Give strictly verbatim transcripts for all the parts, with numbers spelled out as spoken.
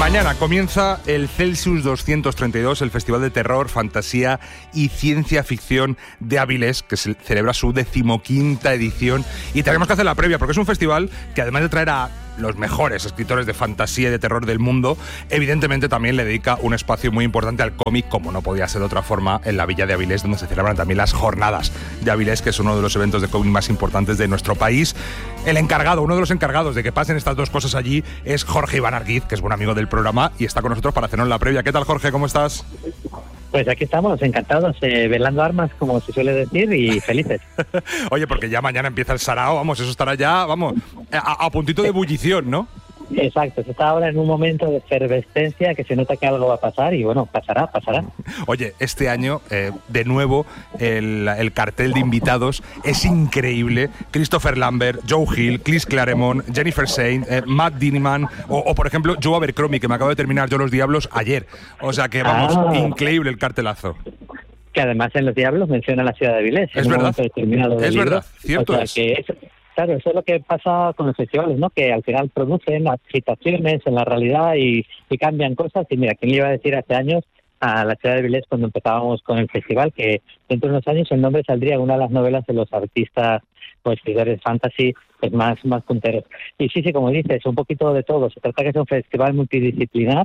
Mañana comienza el Celsius doscientos treinta y dos, el Festival de Terror, Fantasía y Ciencia Ficción de Avilés, que se celebra su decimoquinta edición. Y tenemos que hacer la previa, porque es un festival que, además de traer a los mejores escritores de fantasía y de terror del mundo, evidentemente también le dedica un espacio muy importante al cómic, como no podía ser de otra forma, en la Villa de Avilés, donde se celebran también las Jornadas de Avilés, que es uno de los eventos de cómic más importantes de nuestro país. El encargado, uno de los encargados de que pasen estas dos cosas allí, es Jorge Iván Arguiz, que es buen amigo del programa y está con nosotros para hacernos la previa. ¿Qué tal, Jorge? ¿Cómo estás? Pues aquí estamos, encantados, eh, velando armas, como se suele decir, y felices. Oye, porque ya mañana empieza el sarao, vamos, eso estará ya, vamos, a, a puntito de ebullición, ¿no? Exacto, se está ahora en un momento de efervescencia que se nota que algo va a pasar y bueno, pasará, pasará. Oye, este año, eh, de nuevo, el, el cartel de invitados es increíble. Christopher Lambert, Joe Hill, Chris Claremont, Jennifer Saint, eh, Matt Dinniman o, o, por ejemplo, Joe Abercrombie, que me acabo de terminar Yo los Diablos ayer. O sea que, vamos, ah. increíble el cartelazo. Que además en Los Diablos menciona la ciudad de Avilés. Es verdad, es verdad, cierto o sea, es. Que es. Claro, eso es lo que pasa con los festivales, ¿no? Que al final producen agitaciones en la realidad y, y cambian cosas. Y mira, ¿quién le iba a decir hace años a la ciudad de Avilés, cuando empezábamos con el festival, que dentro de unos años el nombre saldría en una de las novelas de los artistas o escritores fantasy pues más, más punteros? Y sí, sí, como dices, un poquito de todo. Se trata que es un festival multidisciplinar,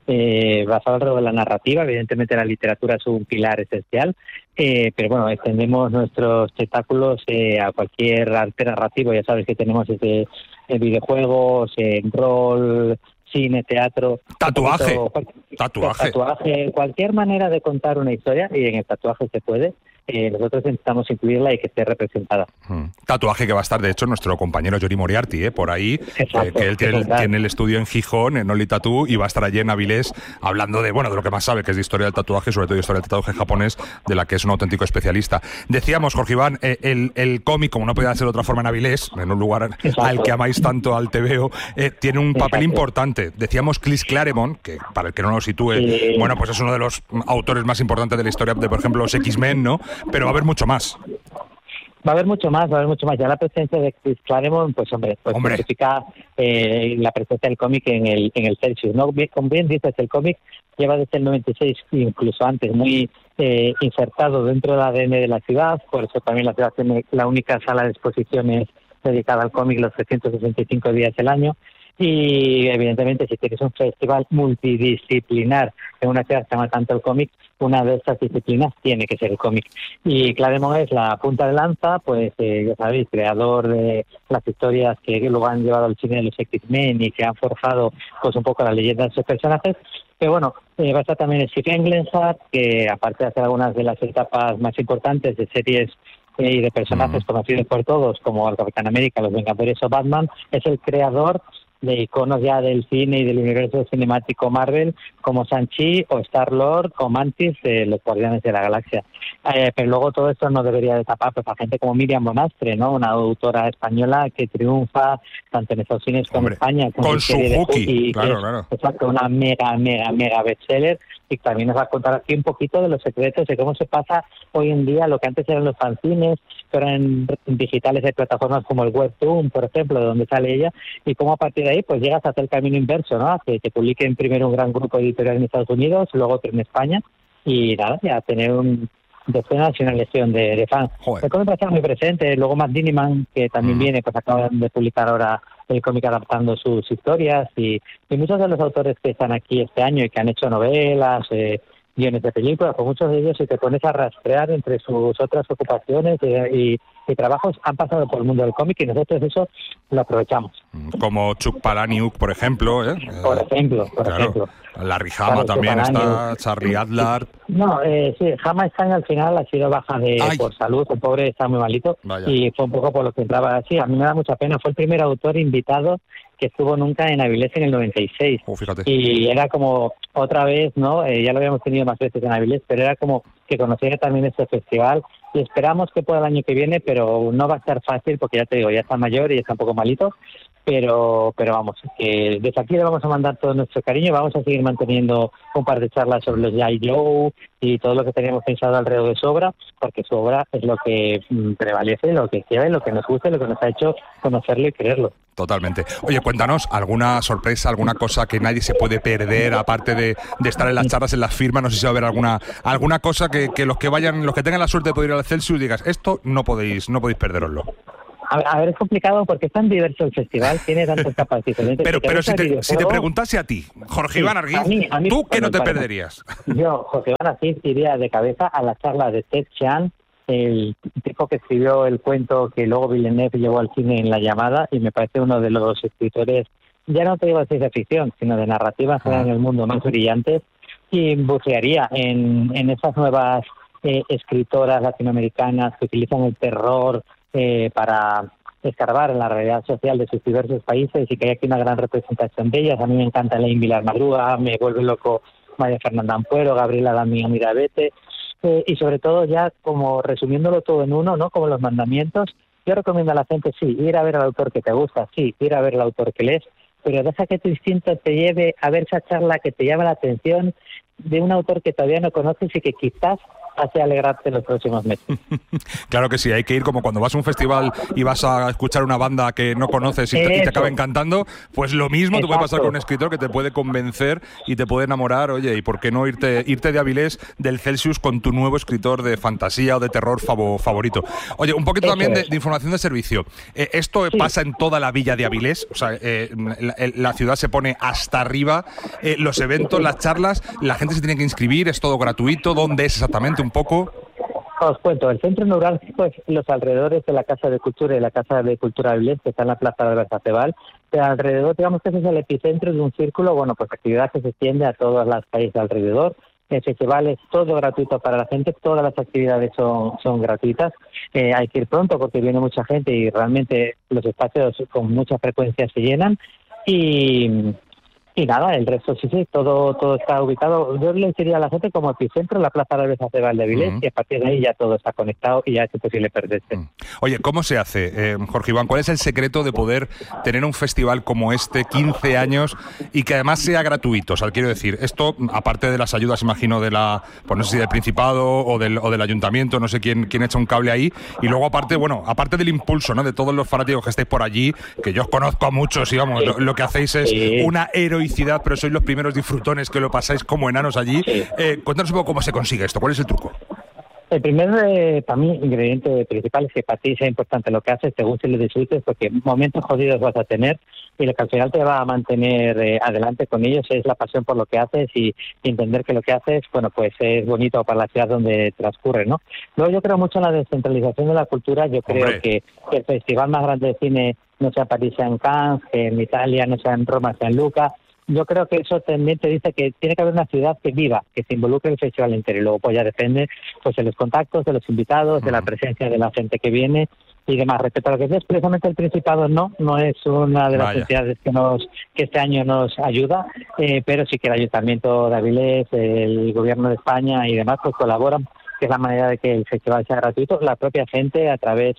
eh, basado alrededor de la narrativa. Evidentemente la literatura es un pilar esencial, eh, pero bueno, extendemos nuestros espectáculos eh, a cualquier arte narrativo. Ya sabes que tenemos desde eh, videojuegos, eh, rol, cine, teatro, tatuaje, poquito, tatuaje, tatuaje, cualquier manera de contar una historia, y en el tatuaje se puede. Eh, nosotros intentamos incluirla y que esté representada. Hmm. Tatuaje que va a estar, de hecho, nuestro compañero Yori Moriarty, ¿eh? por ahí, Exacto, eh, que él tiene el, tiene el estudio en Gijón, en Only Tattoo, y va a estar allí en Avilés hablando de, bueno, de lo que más sabe, que es de historia del tatuaje, sobre todo de historia del tatuaje japonés, de la que es un auténtico especialista. Decíamos, Jorge Iván, eh, el, el cómic, como no podía ser de otra forma en Avilés, en un lugar Exacto. al que amáis tanto, al T V O, eh, tiene un Exacto. papel importante. Decíamos Chris Claremont, que para el que no lo sitúe, sí. bueno, pues es uno de los autores más importantes de la historia de, por ejemplo, los X-Men, ¿no? Pero va a haber mucho más. Va a haber mucho más, va a haber mucho más. Ya la presencia de Chris Claremont, pues hombre, pues hombre. significa eh, la presencia del cómic en el en el Celsius, ¿no? Bien, como bien dices, el cómic lleva desde el noventa y seis, incluso antes, muy eh, insertado dentro del A D N de la ciudad. Por eso también la ciudad tiene la única sala de exposiciones dedicada al cómic los trescientos sesenta y cinco días del año. Y evidentemente, si tienes un festival multidisciplinar en una ciudad que se llama tanto el cómic, una de estas disciplinas tiene que ser el cómic. Y Claremont es la punta de lanza, pues eh, ya sabéis, creador de las historias que luego han llevado al cine de los X-Men y que han forjado pues un poco la leyenda de esos personajes. Pero bueno, eh, va a estar también Stephen Englehart, que aparte de hacer algunas de las etapas más importantes de series y de personajes uh-huh. conocidos por todos, como el Capitán América, los Vengadores o Batman, es el creador de iconos ya del cine y del universo cinemático Marvel, como Shang-Chi o Star-Lord o Mantis de los Guardianes de la Galaxia. Eh, pero luego todo esto no debería de tapar pues, a gente como Miriam Bonastre, ¿no? Una autora española que triunfa tanto en Estados Unidos como en España. Con, con su Hooky, claro, claro. Exacto, una mega, mega, mega bestseller. Y también nos va a contar aquí un poquito de los secretos de cómo se pasa hoy en día lo que antes eran los fanzines, pero en digitales de plataformas como el Webtoon, por ejemplo, de donde sale ella, y cómo a partir de ahí pues llegas a hacer el camino inverso, ¿no? A que te publiquen primero un gran grupo editorial en Estados Unidos, luego otro en España, y nada, ya tener un decenas y una legión de, de fans. El cómic va a estar muy presente, luego Matt Dinniman, que también mm. viene, pues acaban de publicar ahora el cómic adaptando sus historias, y, y muchos de los autores que están aquí este año y que han hecho novelas, eh, guiones de películas, pues muchos de ellos, si te pones a rastrear entre sus otras ocupaciones eh, y, y trabajos, han pasado por el mundo del cómic, y nosotros eso lo aprovechamos. Como Chuck Palahniuk, por ejemplo, ¿eh? Por ejemplo, por claro. ejemplo. Larry Hama claro, también está, Charlie Adler. No, eh, sí, Hama está al final ha sido baja de Ay. por salud, el pobre está muy malito. Vaya. Y fue un poco por lo que entraba así. A mí me da mucha pena, fue el primer autor invitado que estuvo nunca en Avilés en el noventa y seis. Oh, fíjate. Y era como otra vez, ¿no? Eh, ya lo habíamos tenido más veces en Avilés, pero era como que conociera también este festival. Y esperamos que pueda el año que viene, pero no va a estar fácil porque ya te digo, ya está mayor y está un poco malito. pero pero vamos, que desde aquí le vamos a mandar todo nuestro cariño, vamos a seguir manteniendo un par de charlas sobre los G I. Joe y todo lo que teníamos pensado alrededor de su obra, porque su obra es lo que mm, prevalece, lo que quiere, lo que nos gusta, lo que nos ha hecho conocerlo y quererlo. Totalmente. Oye, cuéntanos alguna sorpresa, alguna cosa que nadie se puede perder, aparte de, de estar en las charlas, en las firmas, no sé si va a haber alguna alguna cosa que, que los que vayan, los que tengan la suerte de poder ir al Celsius digas, esto no podéis, no podéis perderoslo. A ver, es complicado porque es tan diverso el festival, tiene tantas capas diferentes. Pero, pero si, te, si te preguntase a ti, Jorge sí, Iván Arguiz, a mí, a mí, ¿tú qué no te perderías? Yo, Jorge Iván Arguiz, iría de cabeza a la charla de Ted Chiang, el tipo que escribió el cuento que luego Villeneuve llevó al cine en La llamada, y me parece uno de los escritores, ya no te digo de ciencia ficción, sino de narrativa ah. en el mundo más brillantes, y bucearía en, en esas nuevas eh, escritoras latinoamericanas que utilizan el terror Eh, para escarbar en la realidad social de sus diversos países, y que hay aquí una gran representación de ellas. A mí me encanta Elaine Vilar Madruga, me vuelve loco María Fernanda Ampuero, Gabriela Damián Mirabete, eh, y sobre todo, ya como resumiéndolo todo en uno, ¿no? Como los mandamientos, yo recomiendo a la gente, sí, ir a ver al autor que te gusta, sí, ir a ver al autor que lees, pero deja que tu instinto te lleve a ver esa charla que te llama la atención de un autor que todavía no conoces y que quizás hace alegrarte los próximos meses. Claro que sí, hay que ir como cuando vas a un festival y vas a escuchar una banda que no conoces y te, y te acaba encantando, pues lo mismo te puede pasar con un escritor que te puede convencer y te puede enamorar. Oye, ¿y por qué no irte irte de Avilés, del Celsius, con tu nuevo escritor de fantasía o de terror favo, favorito? Oye, un poquito Eso también de, de información de servicio. Eh, ¿Esto sí. pasa en toda la villa de Avilés? O sea, eh, la, la ciudad se pone hasta arriba, eh, los eventos, las charlas, la gente se tiene que inscribir, es todo gratuito. ¿Dónde es exactamente? Un poco. Os cuento, el centro neurálgico es los alrededores de la Casa de Cultura y la Casa de Cultura Avilés, que está en la Plaza de Alberto Acebal. Pero alrededor, digamos que ese es el epicentro de un círculo, bueno, pues actividad que se extiende a todas las calles de alrededor. El festival es todo gratuito para la gente, todas las actividades son, son gratuitas. Eh, hay que ir pronto porque viene mucha gente y realmente los espacios con mucha frecuencia se llenan. Y... Y nada, el resto sí, sí, todo todo está ubicado. Yo le diría a la gente como epicentro la Plaza de Alberto Acebal de Avilés, uh-huh. y a partir de ahí ya todo está conectado y ya es imposible perderse. Uh-huh. Oye, ¿cómo se hace, eh, Jorge Iván? ¿Cuál es el secreto de poder tener un festival como este, quince años, y que además sea gratuito? O sea, quiero decir, esto, aparte de las ayudas, imagino, de la, pues no sé si del Principado o del, o del Ayuntamiento, no sé quién, quién echa un cable ahí, y luego aparte, bueno, aparte del impulso, ¿no?, de todos los fanáticos que estáis por allí, que yo os conozco a muchos, y vamos, sí. lo, lo que hacéis es sí. una heroicidad, pero sois los primeros disfrutones que lo pasáis como enanos allí. Sí. Eh, cuéntanos un poco cómo se consigue esto, ¿cuál es el truco? El primer, eh, para mí, ingrediente principal es que para ti sea importante lo que haces, te guste y lo disfrutes, porque momentos jodidos vas a tener, y lo que al final te va a mantener eh, adelante con ellos es la pasión por lo que haces y, y entender que lo que haces, bueno, pues es bonito para la ciudad donde transcurre, ¿no? Luego yo creo mucho en la descentralización de la cultura. Yo creo Hombre. que el festival más grande de cine no sea en París, sea en Cannes, que en Italia no sea en Roma, sea en Lucca. Yo creo que eso también te dice que tiene que haber una ciudad que viva, que se involucre en el festival entero, y luego pues ya depende pues de los contactos, de los invitados, de la presencia de la gente que viene y demás. Respecto a lo que es precisamente el Principado, no, no es una de las Vaya. entidades que nos que este año nos ayuda, eh, pero sí que el Ayuntamiento de Avilés, el Gobierno de España y demás pues colaboran, que es la manera de que el festival sea gratuito. La propia gente, a través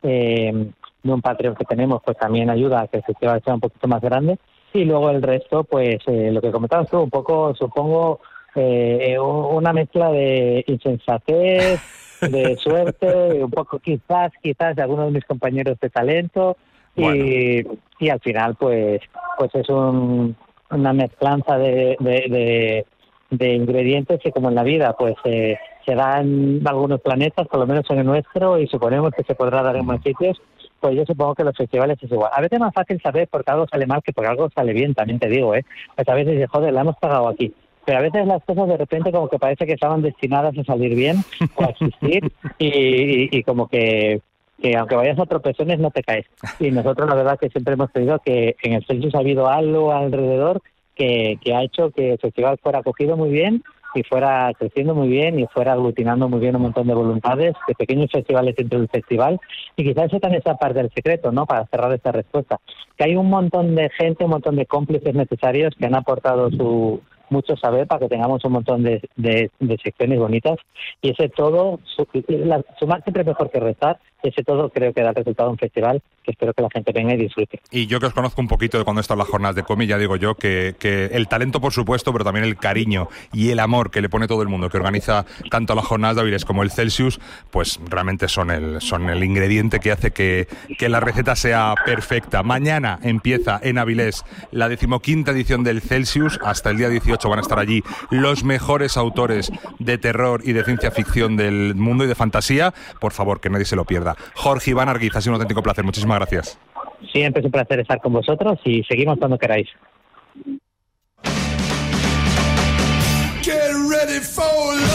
eh, de un Patreon que tenemos, pues también ayuda a que el festival sea un poquito más grande. Y luego el resto, pues eh, lo que comentabas tú, un poco, supongo, eh, una mezcla de insensatez, de suerte, un poco quizás, quizás de algunos de mis compañeros de talento, bueno. y, y al final, pues pues es un, una mezclanza de, de, de, de ingredientes que, como en la vida, pues eh, se dan en algunos planetas, por lo menos en el nuestro, y suponemos que se podrá dar en más sitios. Pues yo supongo que los festivales es igual. A veces es más fácil saber porque algo sale mal que porque algo sale bien, también te digo, ¿eh? Pues a veces dices, joder, la hemos pagado aquí. Pero a veces las cosas de repente como que parece que estaban destinadas a salir bien o a existir y, y, y como que, que aunque vayas a tropezones no te caes. Y nosotros la verdad que siempre hemos creído que en el Celsius ha habido algo alrededor que, que ha hecho que el festival fuera acogido muy bien y fuera creciendo muy bien y fuera aglutinando muy bien un montón de voluntades, de pequeños festivales dentro del festival. Y quizás eso también sea parte del secreto, ¿no?, para cerrar esta respuesta, que hay un montón de gente, un montón de cómplices necesarios que han aportado su mucho saber para que tengamos un montón de, de, de secciones bonitas, y ese todo, su, la, sumar siempre es mejor que restar, ese todo creo que da resultado a un festival que espero que la gente venga y disfrute. Y yo que os conozco un poquito de cuando he estado en las jornadas de cómic, ya digo yo que, que el talento por supuesto, pero también el cariño y el amor que le pone todo el mundo que organiza tanto las jornadas de Avilés como el Celsius, pues realmente son el, son el ingrediente que hace que, que la receta sea perfecta. Mañana empieza en Avilés la decimoquinta edición del Celsius, hasta el día dieciocho van a estar allí los mejores autores de terror y de ciencia ficción del mundo y de fantasía. Por favor, que nadie se lo pierda. Jorge Iván Arguiz, ha sido un auténtico placer. Muchísimas gracias. Siempre es un placer estar con vosotros y seguimos cuando queráis. Get ready for